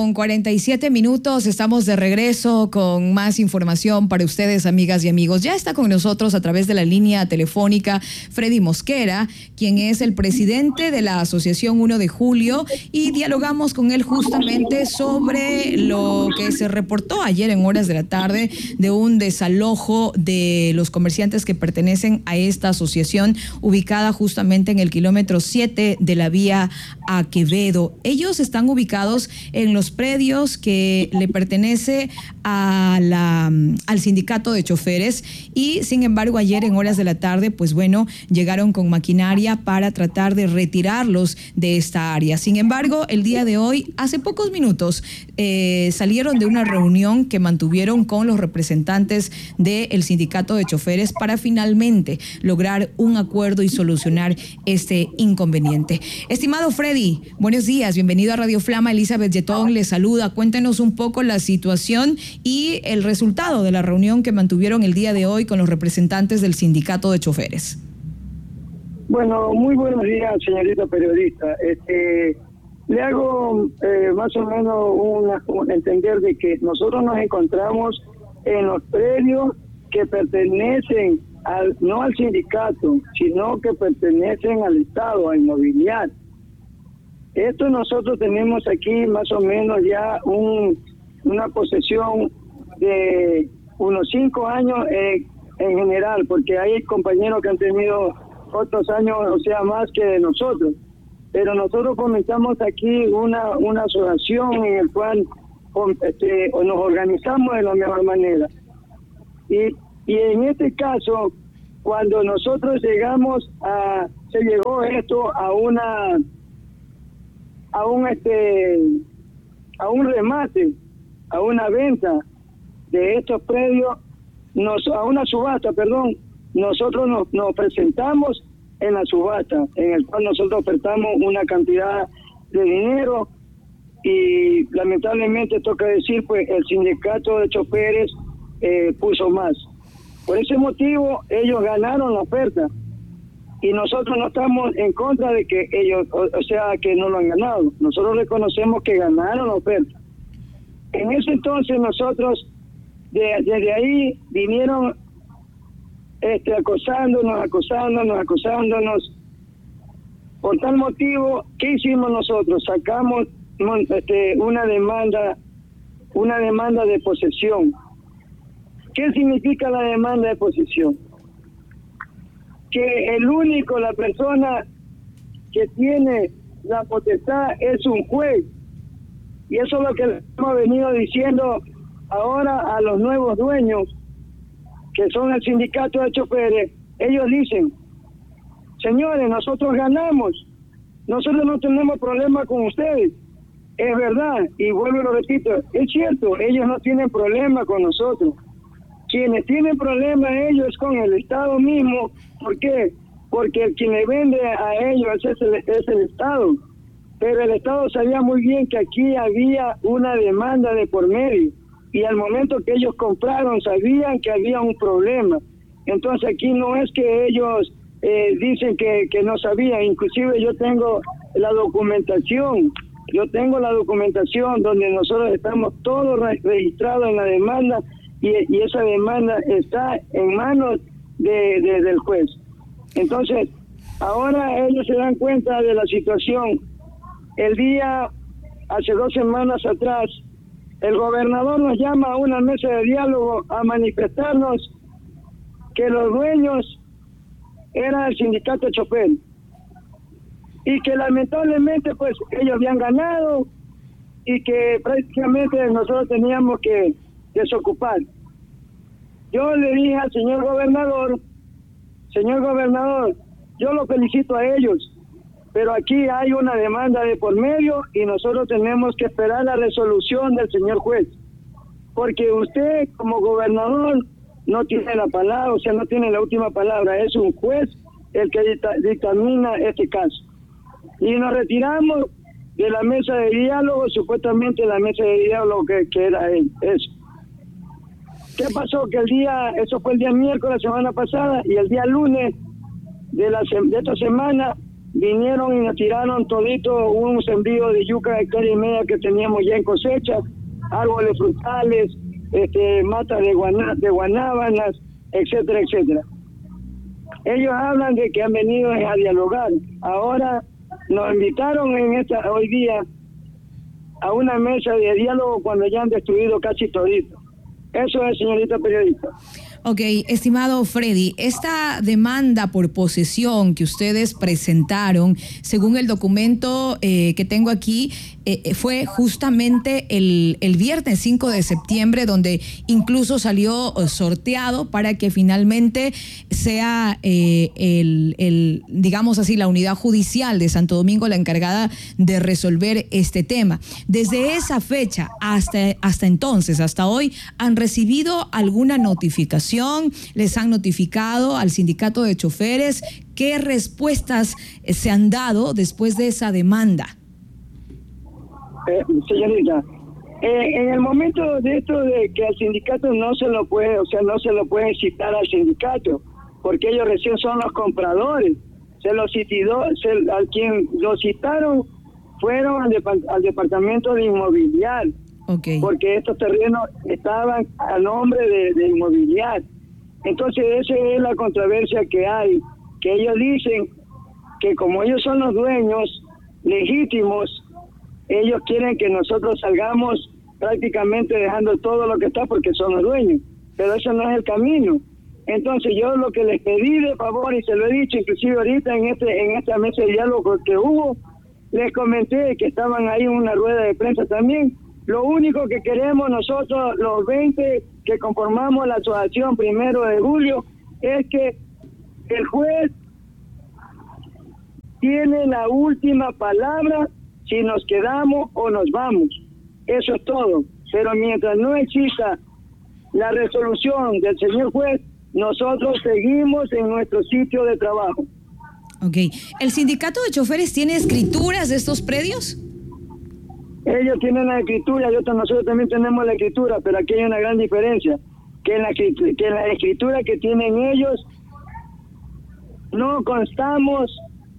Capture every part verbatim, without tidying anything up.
con cuarenta y siete minutos, estamos de regreso con más información para ustedes, amigas y amigos. Ya está con nosotros a través de la línea telefónica Freddy Mosquera, quien es el presidente de la Asociación uno de julio, y dialogamos con él justamente sobre lo que se reportó ayer en horas de la tarde de un desalojo de los comerciantes que pertenecen a esta asociación ubicada justamente en el kilómetro siete de la vía a Quevedo. Ellos están ubicados en los predios que le pertenece a la, al sindicato de choferes y sin embargo ayer en horas de la tarde pues bueno llegaron con maquinaria para tratar de retirarlos de esta área. Sin embargo el día de hoy, hace pocos minutos, eh, salieron de una reunión que mantuvieron con los representantes del sindicato de choferes para finalmente lograr un acuerdo y solucionar este inconveniente. Estimado Freddy, buenos días, bienvenido a Radio Flama. Elizabeth Yetón le saluda. Cuéntenos un poco la situación y el resultado de la reunión que mantuvieron el día de hoy con los representantes del sindicato de choferes. Bueno, muy buenos días, señorita periodista. Este, le hago eh, más o menos una, un entender de que nosotros nos encontramos en los predios que pertenecen al, no al sindicato, sino que pertenecen al Estado, a inmobiliario. Esto nosotros tenemos aquí más o menos ya un, una posesión de unos cinco años eh, en general, porque hay compañeros que han tenido otros años, o sea, más que nosotros. Pero nosotros comenzamos aquí una, una asociación en el cual este, nos organizamos de la mejor manera. Y, y en este caso, cuando nosotros llegamos a, se llegó esto a una... a un este a un remate, a una venta de estos predios, nos, a una subasta, perdón, nosotros nos, nos presentamos en la subasta, en el cual nosotros ofertamos una cantidad de dinero y lamentablemente toca decir, pues el sindicato de choferes eh, puso más. Por ese motivo ellos ganaron la oferta. Y nosotros no estamos en contra de que ellos, o, o sea, que no lo han ganado. Nosotros reconocemos que ganaron la oferta. En ese entonces nosotros, de, desde ahí, vinieron este, acosándonos, acosándonos, acosándonos. Por tal motivo, ¿qué hicimos nosotros? Sacamos este, una demanda, una demanda de posesión. ¿Qué significa la demanda de posesión? Que el único, la persona que tiene la potestad es un juez. Y eso es lo que hemos venido diciendo ahora a los nuevos dueños, que son el sindicato de choferes. Ellos dicen, señores, nosotros ganamos, nosotros no tenemos problema con ustedes. Es verdad, y vuelvo y lo repito, es cierto, ellos no tienen problema con nosotros. Quienes tienen problemas ellos con el Estado mismo. ¿Por qué? Porque el quien le vende a ellos es el, es el Estado. Pero el Estado sabía muy bien que aquí había una demanda de por medio. Y al momento que ellos compraron, sabían que había un problema. Entonces aquí no es que ellos eh, dicen que, que no sabían. Inclusive yo tengo la documentación. Yo tengo la documentación donde nosotros estamos todos re- registrados en la demanda. Y, y esa demanda está en manos de, de, del juez. Entonces, ahora ellos se dan cuenta de la situación. El día, hace dos semanas atrás, el gobernador nos llama a una mesa de diálogo a manifestarnos que los dueños eran el sindicato de chofer y que lamentablemente pues ellos habían ganado y que prácticamente nosotros teníamos que desocupar. Yo le dije al señor gobernador, señor gobernador, yo lo felicito a ellos, pero aquí hay una demanda de por medio y nosotros tenemos que esperar la resolución del señor juez, porque usted como gobernador no tiene la palabra, o sea, no tiene la última palabra, es un juez el que dictamina este caso. Y nos retiramos de la mesa de diálogo, supuestamente la mesa de diálogo que, que era él, eso. ¿Qué pasó? Que el día, eso fue el día miércoles, la semana pasada, y el día lunes de, la, de esta semana, vinieron y nos tiraron todito un sembrío de yuca de hectárea y media que teníamos ya en cosecha, árboles frutales, este, matas de, guaná, de guanábanas, etcétera, etcétera. Ellos hablan de que han venido a dialogar. Ahora nos invitaron en esta hoy día a una mesa de diálogo cuando ya han destruido casi todito. Eso es, señorita periodista. Ok, estimado Freddy, esta demanda por posesión que ustedes presentaron, según el documento eh, que tengo aquí, eh, fue justamente el, el viernes cinco de septiembre, donde incluso salió sorteado para que finalmente sea eh, el, el, digamos así, la unidad judicial de Santo Domingo la encargada de resolver este tema. Desde esa fecha hasta, hasta entonces, hasta hoy, ¿han recibido alguna notificación? ¿Les han notificado al sindicato de choferes? ¿Qué respuestas se han dado después de esa demanda? Eh, señorita, eh, en el momento de esto de que al sindicato no se lo puede, o sea, no se lo puede citar al sindicato, porque ellos recién son los compradores. Se lo citó, se, al quien lo citaron fueron al, depart, al departamento de inmobiliario. Okay. Porque estos terrenos estaban a nombre de, de inmobiliar. Entonces esa es la controversia que hay, que ellos dicen que como ellos son los dueños legítimos, ellos quieren que nosotros salgamos prácticamente dejando todo lo que está porque son los dueños, pero eso no es el camino. Entonces yo lo que les pedí de favor, y se lo he dicho inclusive ahorita en este en esta mesa de diálogo que hubo, les comenté que estaban ahí en una rueda de prensa también. Lo único que queremos nosotros, los veinte que conformamos la asociación primero de julio, es que el juez tiene la última palabra si nos quedamos o nos vamos. Eso es todo. Pero mientras no exista la resolución del señor juez, nosotros seguimos en nuestro sitio de trabajo. Ok. ¿El sindicato de choferes tiene escrituras de estos predios? Ellos tienen la escritura, y nosotros también tenemos la escritura, pero aquí hay una gran diferencia, que en la, que en la escritura que tienen ellos no constamos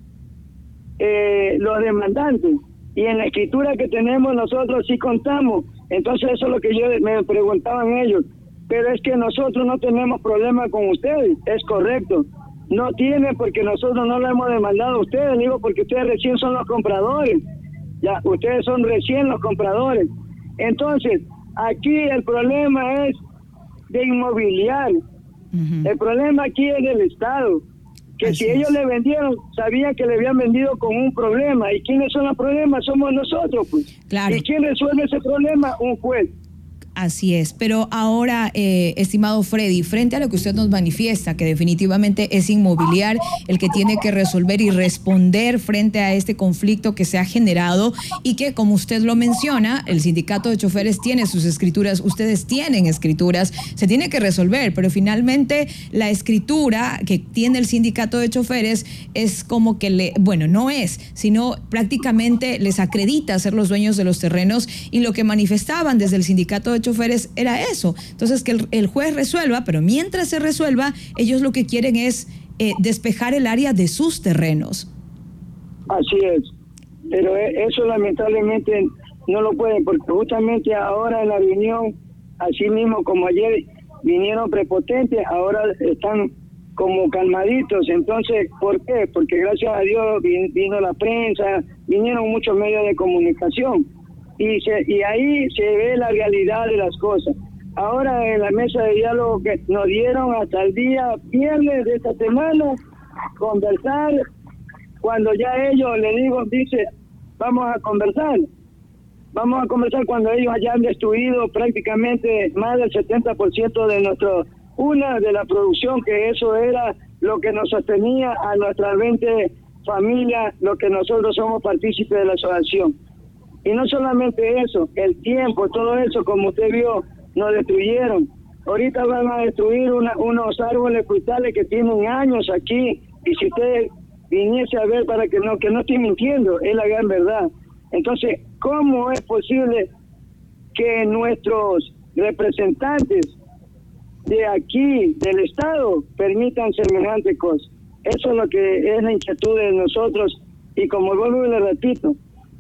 eh, los demandantes, y en la escritura que tenemos nosotros sí contamos. Entonces eso es lo que yo me preguntaban ellos, pero es que nosotros no tenemos problema con ustedes, es correcto, no tienen porque nosotros no lo hemos demandado a ustedes, digo porque ustedes recién son los compradores. Ya, ustedes son recién los compradores. Entonces, aquí el problema es de inmobiliario. Uh-huh. El problema aquí es del Estado. Que Así si es. ellos le vendieron, sabían que le habían vendido con un problema. ¿Y quiénes son los problemas? Somos nosotros, pues. Claro. ¿Y quién resuelve ese problema? Un juez. Así es, pero ahora, eh, estimado Freddy, frente a lo que usted nos manifiesta, que definitivamente es Inmobiliar el que tiene que resolver y responder frente a este conflicto que se ha generado y que, como usted lo menciona, el sindicato de choferes tiene sus escrituras, ustedes tienen escrituras, se tiene que resolver, pero finalmente la escritura que tiene el sindicato de choferes es como que le, bueno, no es, sino prácticamente les acredita ser los dueños de los terrenos, y lo que manifestaban desde el sindicato de choferes era eso. Entonces, que el, el juez resuelva, pero mientras se resuelva, ellos lo que quieren es eh, despejar el área de sus terrenos. Así es, pero eso lamentablemente no lo pueden, porque justamente ahora en la reunión, así mismo como ayer vinieron prepotentes, ahora están como calmaditos. Entonces, ¿por qué? Porque gracias a Dios vino la prensa, vinieron muchos medios de comunicación, y se, y ahí se ve la realidad de las cosas. Ahora en la mesa de diálogo que nos dieron hasta el día viernes de esta semana, conversar, cuando ya ellos, le digo, dice, vamos a conversar, vamos a conversar cuando ellos hayan destruido prácticamente más del setenta por ciento de nuestro, una de la producción, que eso era lo que nos sostenía a nuestras veinte familias, lo que nosotros somos partícipes de la asociación. Y no solamente eso, el tiempo, todo eso, como usted vio, nos destruyeron. Ahorita van a destruir una, unos árboles frutales que tienen años aquí, y si usted viniese a ver, para que no, que no estoy mintiendo, es la gran verdad. Entonces, ¿cómo es posible que nuestros representantes de aquí, del Estado, permitan semejante cosa? Eso es lo que es la inquietud de nosotros Y como vuelvo y le repito,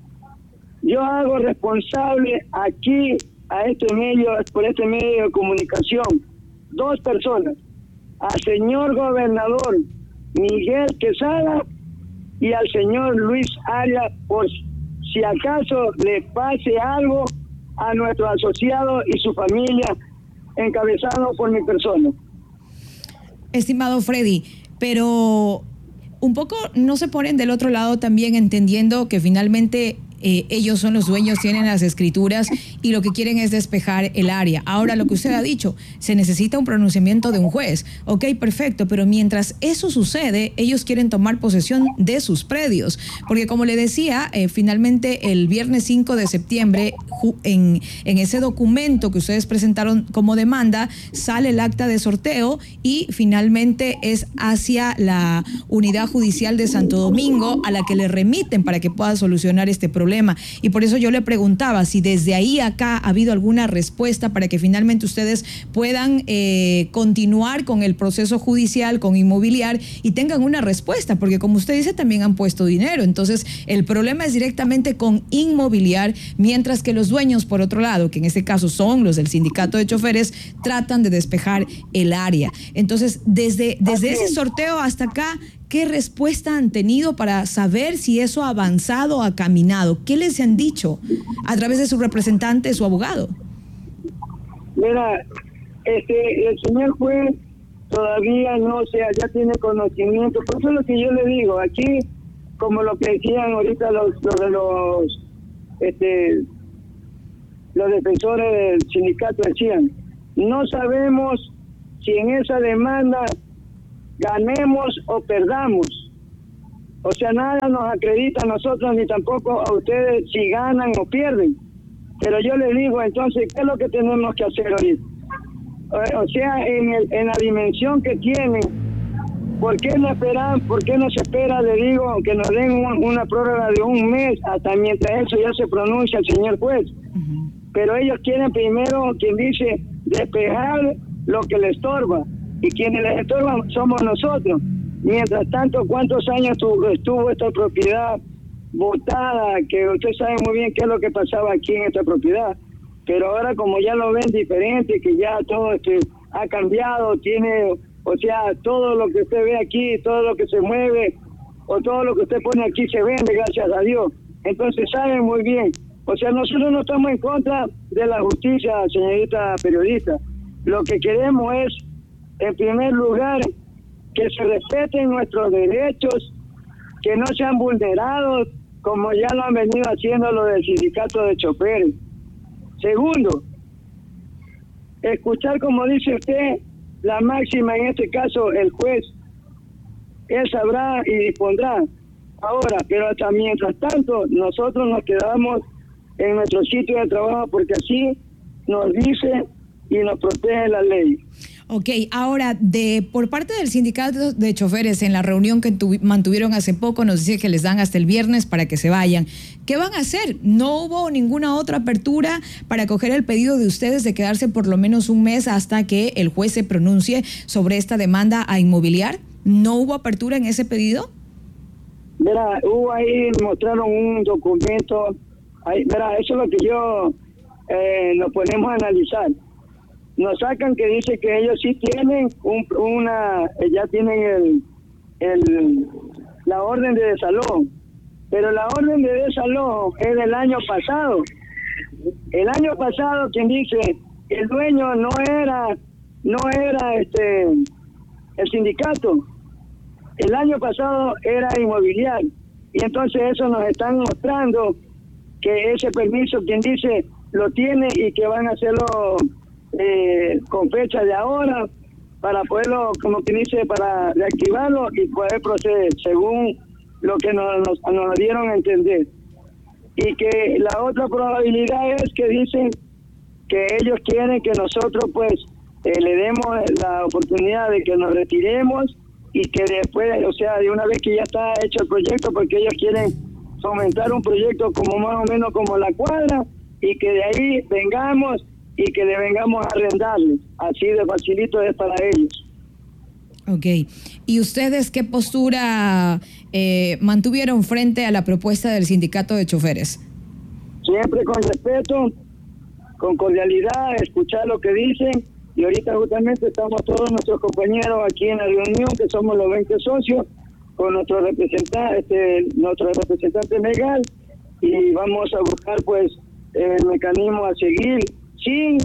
yo hago responsable aquí a este medio, por este medio de comunicación, dos personas, al señor gobernador Miguel Quesada y al señor Luis Arias, por si acaso le pase algo a nuestro asociado y su familia, encabezado por mi persona. Estimado Freddy, pero un poco no se ponen del otro lado también, entendiendo que finalmente Eh, ellos son los dueños, tienen las escrituras y lo que quieren es despejar el área. Ahora, lo que usted ha dicho, se necesita un pronunciamiento de un juez. Ok, perfecto, pero mientras eso sucede, ellos quieren tomar posesión de sus predios. Porque como le decía, eh, finalmente el viernes cinco de septiembre, en, en ese documento que ustedes presentaron como demanda, sale el acta de sorteo y finalmente es hacia la Unidad Judicial de Santo Domingo a la que le remiten para que pueda solucionar este problema. Y por eso yo le preguntaba si desde ahí acá ha habido alguna respuesta para que finalmente ustedes puedan eh, continuar con el proceso judicial, con Inmobiliar, y tengan una respuesta, porque como usted dice, también han puesto dinero. Entonces, el problema es directamente con Inmobiliar, mientras que los dueños, por otro lado, que en este caso son los del sindicato de choferes, tratan de despejar el área. Entonces, desde, desde ese sorteo hasta acá, ¿qué respuesta han tenido para saber si eso ha avanzado o ha caminado? ¿Qué les han dicho a través de su representante, su abogado? Mira, este, el señor juez todavía no, o sea, ya tiene conocimiento. Por eso es lo que yo le digo, aquí, como lo que decían ahorita los, los, los, este, los defensores del sindicato decían, no sabemos si en esa demanda ganemos o perdamos. O sea, nada nos acredita a nosotros ni tampoco a ustedes si ganan o pierden. Pero yo les digo, entonces, ¿qué es lo que tenemos que hacer ahorita? O sea, en, el, en la dimensión que tienen, ¿por qué no esperan, por qué no se espera, le digo, que nos den un, una prórroga de un mes hasta mientras eso ya se pronuncia el señor juez? Uh-huh. Pero ellos quieren primero, quien dice, despejar lo que les estorba. Y quienes les estorban somos nosotros. Mientras tanto, ¿cuántos años estuvo, estuvo esta propiedad botada? Que usted sabe muy bien qué es lo que pasaba aquí en esta propiedad. Pero ahora, como ya lo ven diferente, que ya todo este ha cambiado, tiene, o sea, todo lo que usted ve aquí, todo lo que se mueve, o todo lo que usted pone aquí se vende, gracias a Dios. Entonces saben muy bien. O sea, nosotros no estamos en contra de la justicia, señorita periodista. Lo que queremos es, en primer lugar, que se respeten nuestros derechos, que no sean vulnerados, como ya lo han venido haciendo los del sindicato de choferes. Segundo, escuchar, como dice usted, la máxima, en este caso, el juez. Él sabrá y dispondrá. Ahora, pero hasta mientras tanto, nosotros nos quedamos en nuestro sitio de trabajo porque así nos dice y nos protege la ley. Ok, ahora, de por parte del sindicato de choferes, en la reunión que tu, mantuvieron hace poco, nos dice que les dan hasta el viernes para que se vayan. ¿Qué van a hacer? ¿No hubo ninguna otra apertura para acoger el pedido de ustedes de quedarse por lo menos un mes hasta que el juez se pronuncie sobre esta demanda a Inmobiliar? ¿No hubo apertura en ese pedido? Mira, hubo ahí, mostraron un documento, ahí, mira, eso es lo que yo, eh, nos ponemos a analizar. Nos sacan que dice que ellos sí tienen un, una, ya tienen el, el, la orden de desalojo, pero la orden de desalojo es del año pasado. El año pasado, quien dice, el dueño no era, no era este, el sindicato. El año pasado era Inmobiliar. Y entonces eso nos están mostrando que ese permiso, quien dice, lo tiene y que van a hacerlo eh, con fecha de ahora para poderlo, como quien dice, para reactivarlo y poder proceder según lo que nos, nos, nos dieron a entender. Y que la otra probabilidad es que dicen que ellos quieren que nosotros pues eh, le demos la oportunidad de que nos retiremos y que después, o sea, de una vez que ya está hecho el proyecto, porque ellos quieren fomentar un proyecto como más o menos como la cuadra, y que de ahí vengamos y que le vengamos a arrendarles. Así de facilito es para ellos. Ok. ¿Y ustedes qué postura eh, mantuvieron frente a la propuesta del sindicato de choferes? Siempre con respeto, con cordialidad, escuchar lo que dicen, y ahorita justamente estamos todos nuestros compañeros aquí en la reunión, que somos los veinte socios, con nuestro representante, este, nuestro representante legal, y vamos a buscar pues el mecanismo a seguir sin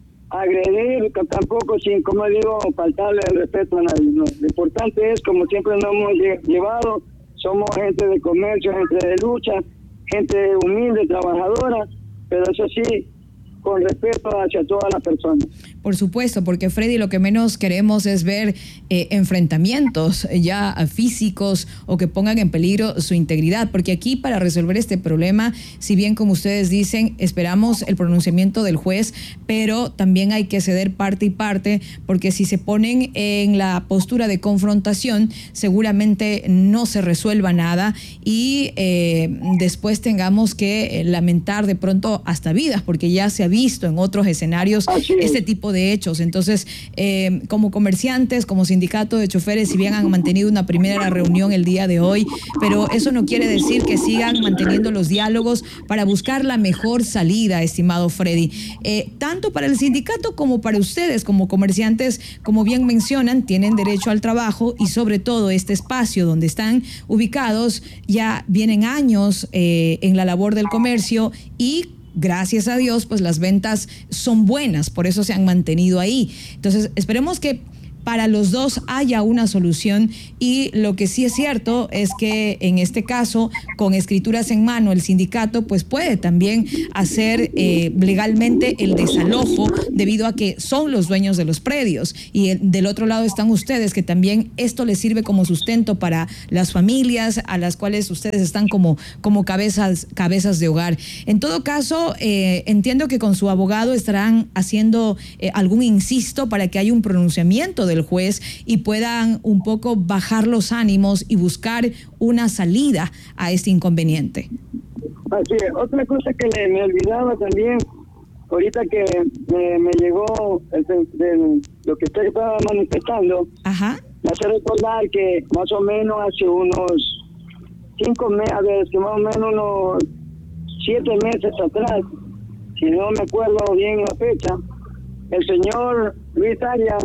agredir, tampoco sin, como digo, faltarle el respeto a nadie. No. Lo importante es, como siempre nos hemos llevado, somos gente de comercio, gente de lucha, gente humilde, trabajadora, pero eso sí, con respeto hacia todas las personas. Por supuesto, porque Freddy, lo que menos queremos es ver eh, enfrentamientos ya físicos o que pongan en peligro su integridad, porque aquí para resolver este problema, si bien como ustedes dicen, esperamos el pronunciamiento del juez, pero también hay que ceder parte y parte, porque si se ponen en la postura de confrontación, seguramente no se resuelva nada y eh, después tengamos que lamentar de pronto hasta vidas, porque ya se ha visto en otros escenarios este tipo de hechos. Entonces, eh, como comerciantes, como sindicato de choferes, si bien han mantenido una primera reunión el día de hoy, pero eso no quiere decir que sigan manteniendo los diálogos para buscar la mejor salida, estimado Freddy. Eh, tanto para el sindicato como para ustedes como comerciantes, como bien mencionan, tienen derecho al trabajo y sobre todo este espacio donde están ubicados ya vienen años eh, en la labor del comercio y gracias a Dios, pues las ventas son buenas, por eso se han mantenido ahí. Entonces, esperemos que para los dos haya una solución y lo que sí es cierto es que en este caso, con escrituras en mano, el sindicato pues puede también hacer eh, legalmente el desalojo debido a que son los dueños de los predios y el, del otro lado están ustedes, que también esto les sirve como sustento para las familias a las cuales ustedes están como, como cabezas, cabezas de hogar. En todo caso, eh, entiendo que con su abogado estarán haciendo eh, algún insisto para que haya un pronunciamiento del juez y puedan un poco bajar los ánimos y buscar una salida a este inconveniente. Así es. Otra cosa que le, me olvidaba también, ahorita que me, me llegó el, el, lo que usted estaba manifestando, Ajá. me hace recordar que más o menos hace unos cinco meses, más o menos unos siete meses atrás, si no me acuerdo bien la fecha, el señor Luis Arias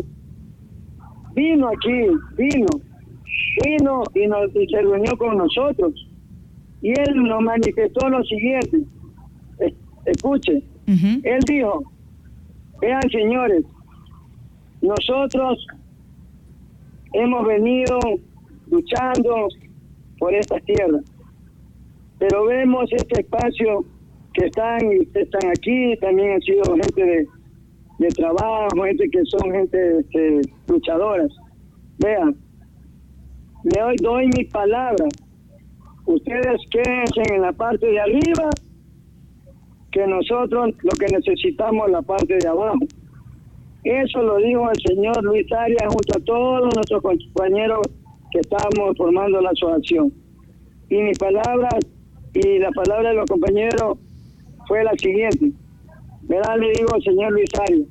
vino aquí, vino, vino y, nos, y se reunió con nosotros. Y él nos manifestó lo siguiente, escuche, uh-huh. Él dijo, vean señores, nosotros hemos venido luchando por estas tierras, pero vemos este espacio que están, están aquí, también han sido gente de de trabajo, gente que son gente este, luchadoras. Vean, le doy, doy mis palabras. Ustedes quédense en la parte de arriba, que nosotros lo que necesitamos es la parte de abajo. Eso lo dijo el señor Luis Arias junto a todos nuestros compañeros que estábamos formando la asociación. Y mis palabras y la palabra de los compañeros fue la siguiente. ¿Verdad? Le digo al señor Luis Arias,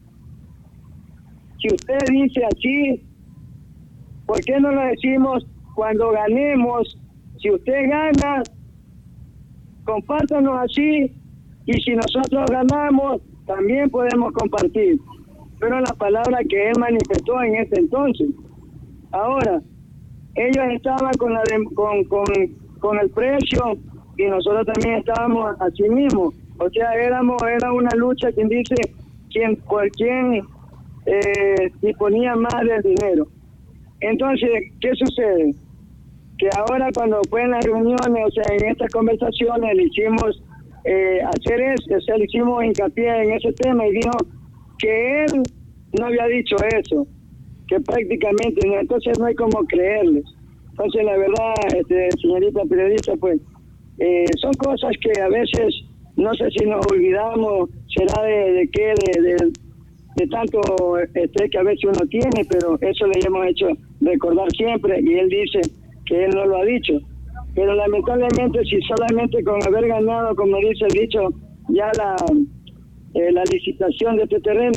si usted dice así, ¿por qué no lo decimos cuando ganemos? Si usted gana, compártanos así, y si nosotros ganamos, también podemos compartir. Pero la palabra que él manifestó en ese entonces. Ahora, ellos estaban con, la de, con, con, con el precio y nosotros también estábamos así mismo. O sea, éramos, era una lucha, quien dice, quien, por quien eh, disponía más del dinero. Entonces, ¿qué sucede? Que ahora cuando fue en las reuniones, o sea, en estas conversaciones, le hicimos eh, hacer eso, o sea, le hicimos hincapié en ese tema y dijo que él no había dicho eso, que prácticamente no, entonces no hay como creerles. Entonces, la verdad, este, señorita periodista, pues, eh, son cosas que a veces no sé si nos olvidamos, será de, de qué, de, de, de tanto estrés que a veces uno tiene, pero eso le hemos hecho recordar siempre y él dice que él no lo ha dicho. Pero lamentablemente, si solamente con haber ganado, como dice el dicho, ya la, eh, la licitación de este terreno,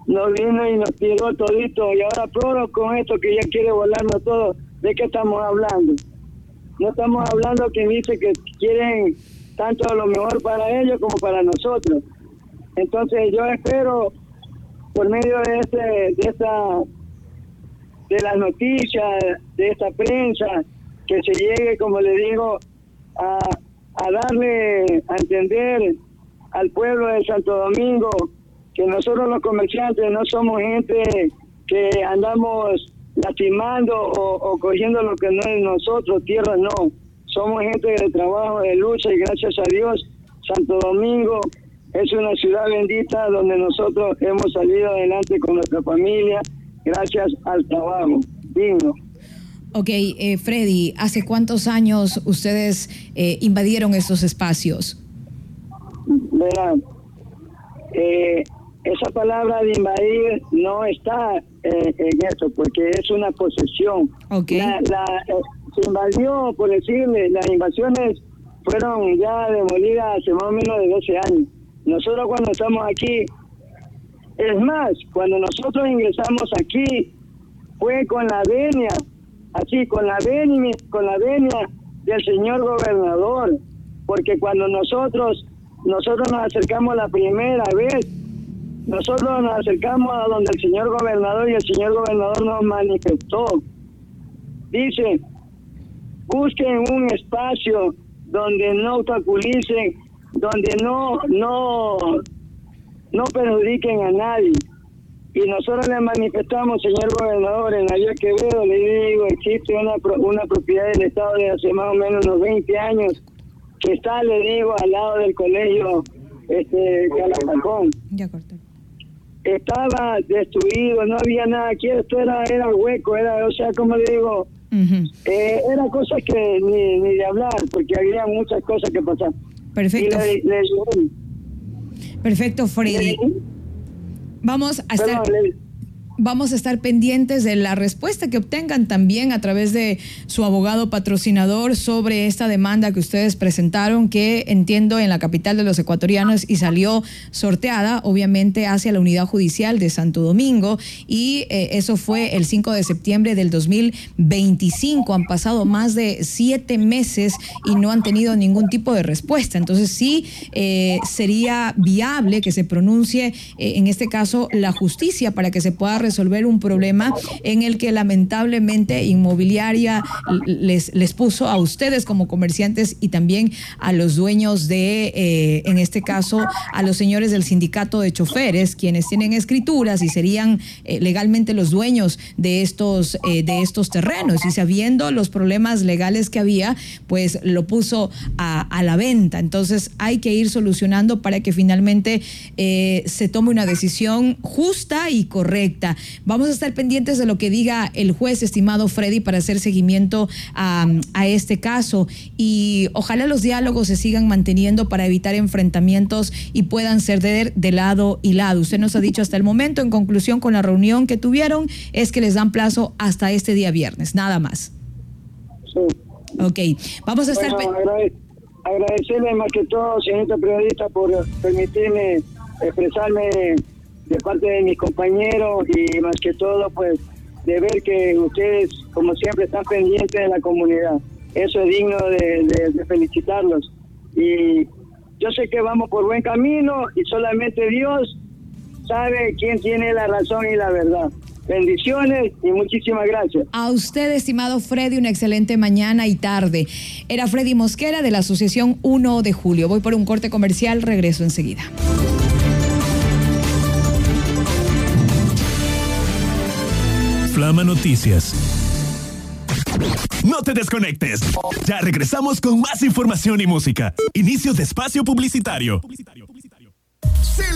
nos vino y nos tiró todito, y ahora Proro con esto que ya quiere volarnos todo. ¿De qué estamos hablando? No estamos hablando que dice que quieren tanto lo mejor para ellos como para nosotros. Entonces yo espero, por medio de este, de esta, de las noticias, de esta prensa, que se llegue, como le digo, a, a darle a entender al pueblo de Santo Domingo que nosotros los comerciantes no somos gente que andamos lastimando o, o cogiendo lo que no es nosotros, tierra no. Somos gente de trabajo, de lucha, y gracias a Dios, Santo Domingo es una ciudad bendita donde nosotros hemos salido adelante con nuestra familia gracias al trabajo digno. Ok, eh, Freddy, ¿hace cuántos años ustedes eh, invadieron estos espacios? Verán, eh, esa palabra de invadir no está eh, en eso, porque es una posesión. Okay. La, la, eh, se invadió, por decirle, las invasiones fueron ya demolidas hace más o menos de doce años. Nosotros cuando estamos aquí, es más, cuando nosotros ingresamos aquí, fue con la venia, así, con la venia, con la venia del señor gobernador, porque cuando nosotros, nosotros nos acercamos la primera vez, nosotros nos acercamos a donde el señor gobernador, y el señor gobernador nos manifestó. Dice, busquen un espacio donde no obstaculicen, donde no, no, no perjudiquen a nadie. Y nosotros le manifestamos, señor gobernador, en la vía Quevedo, le digo, existe una, una propiedad del Estado de hace más o menos unos veinte años, que está, le digo, al lado del colegio este, Calafacón. Ya corté. Estaba destruido, no había nada aquí, esto era, era hueco, era, o sea, como le digo, uh-huh. eh, era cosas que ni, ni de hablar, porque había muchas cosas que pasar. Perfecto. Le, le, le, Perfecto, Freddy. Le, Vamos a estar... Perdón, le, Vamos a estar pendientes de la respuesta que obtengan también a través de su abogado patrocinador sobre esta demanda que ustedes presentaron, que entiendo en la capital de los ecuatorianos y salió sorteada, obviamente, hacia la unidad judicial de Santo Domingo, y eh, eso fue el cinco de septiembre del dos mil veinticinco. Han pasado más de siete meses y no han tenido ningún tipo de respuesta. Entonces sí eh, sería viable que se pronuncie, eh, en este caso, la justicia para que se pueda resolver un problema en el que lamentablemente Inmobiliaria les, les puso a ustedes como comerciantes y también a los dueños de, eh, en este caso, a los señores del sindicato de choferes, quienes tienen escrituras y serían eh, legalmente los dueños de estos, eh, de estos terrenos. Y sabiendo los problemas legales que había, pues lo puso a, a la venta. Entonces hay que ir solucionando para que finalmente eh, se tome una decisión justa y correcta. Vamos a estar pendientes de lo que diga el juez, estimado Freddy, para hacer seguimiento a, a este caso, y ojalá los diálogos se sigan manteniendo para evitar enfrentamientos y puedan ceder de lado y lado. Usted nos ha dicho hasta el momento, en conclusión con la reunión que tuvieron, es que les dan plazo hasta este día viernes, nada más. Sí. Ok, vamos a estar... Bueno, agrade- agradecerle más que todo, señorita periodista, por permitirme expresarme de parte de mis compañeros, y más que todo, pues, de ver que ustedes, como siempre, están pendientes de la comunidad. Eso es digno de, de, de felicitarlos. Y yo sé que vamos por buen camino, y solamente Dios sabe quién tiene la razón y la verdad. Bendiciones y muchísimas gracias. A usted, estimado Freddy, una excelente mañana y tarde. Era Freddy Mosquera de la Asociación uno de julio. Voy por un corte comercial, regreso enseguida. Flama Noticias. No te desconectes. Ya regresamos con más información y música. Inicio de espacio publicitario.